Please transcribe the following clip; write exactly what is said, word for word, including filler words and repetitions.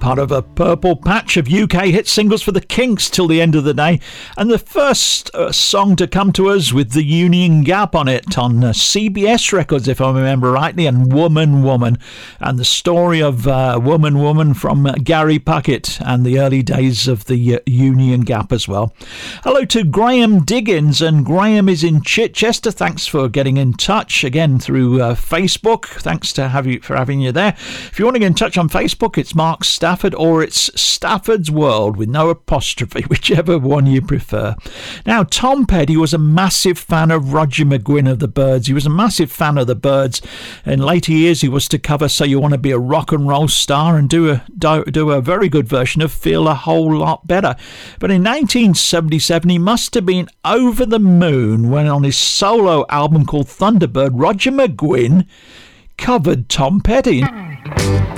part of a purple patch of U K hit singles for the Kinks till the end of the day, and the first uh, song to come to us with the Union Gap on it on uh, C B S Records, if I remember rightly, and Woman Woman, and the story of uh, Woman Woman from uh, Gary Puckett and the early days of the uh, Union Gap as well. Hello to Graham Diggins, and Graham is in Chichester. Thanks for getting in touch again through uh, Facebook. Thanks to have you for having you there. If you want to get in touch on Facebook, it's Mark Stafford, or it's Stafford's World with no apostrophe, whichever one you prefer. Now, Tom Petty was a massive fan of Roger McGuinn of the Byrds. He was a massive fan of the Byrds. In later years, he was to cover So You Want to Be a Rock and Roll Star and do a do, do a very good version of Feel a Whole Lot Better. But in nineteen seventy-seven, he must have been over the moon when on his solo album called Thunderbird, Roger McGuinn covered Tom Petty.